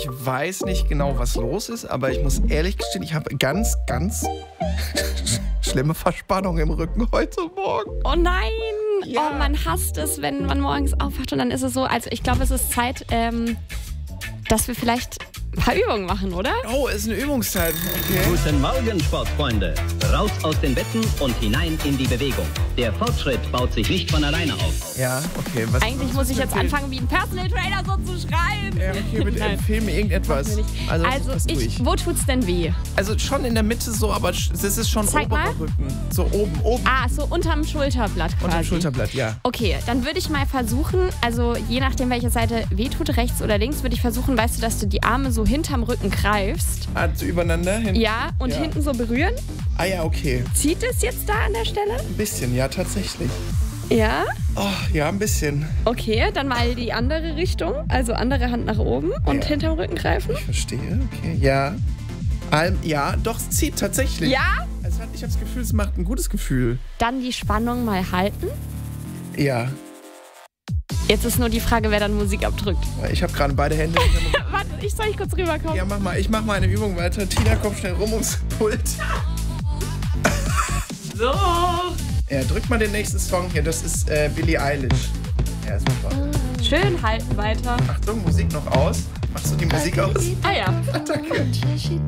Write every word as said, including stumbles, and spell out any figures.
ich weiß nicht genau, was los ist, aber ich muss ehrlich gestehen, ich habe ganz, ganz schlimme Verspannung im Rücken heute Morgen. Oh nein! Ja. Oh, man hasst es, wenn man morgens aufwacht und dann ist es so, also ich glaube, es ist Zeit, ähm, dass wir vielleicht ein paar Übungen machen, oder? Oh, ist eine Übungszeit. Okay. Guten Morgen, Sportfreunde. Raus aus den Betten und hinein in die Bewegung. Der Fortschritt baut sich nicht von alleine auf. Ja, okay. Was, Eigentlich was muss ich jetzt empfehlen? anfangen, wie ein Personal Trainer so zu schreien. Ja, okay, bitte Nein. empfehl mir irgendetwas. Machen wir nicht. Also, Also, was tue ich, wo tut's denn weh? Also schon in der Mitte so, aber es ist schon Zeig oberer mal. Rücken. So oben, oben. Ah, so unterm Schulterblatt quasi. Unter dem Schulterblatt, ja. Okay, dann würde ich mal versuchen, also je nachdem, welche Seite wehtut, rechts oder links, würde ich versuchen, weißt du, dass du die Arme so hinterm Rücken greifst. Also übereinander hin. Ja, und Ja. hinten so berühren. Ah ja, okay. Zieht es jetzt da an der Stelle? Ein bisschen, ja, tatsächlich. Ja. Oh, ja, ein bisschen. Okay, dann mal die andere Richtung, also andere Hand nach oben und Ja. hinterm Rücken greifen. Ich verstehe, okay. Ja. Alm, ja, doch, es zieht tatsächlich. Ja? Es hat, ich habe das Gefühl, es macht ein gutes Gefühl. Dann die Spannung mal halten. Ja. Jetzt ist nur die Frage, wer dann Musik abdrückt. Ich habe gerade beide Hände. Warte, ich soll ich kurz rüberkommen? Ja, mach mal. Ich mach mal eine Übung weiter. Tina, komm schnell rum ums Pult. So. Ja, drück mal den nächsten Song hier. Das ist äh, Billie Eilish. Ja, super. Schön halten weiter. Achtung, Musik noch aus. Machst du die Musik aus? Ah ja. Danke.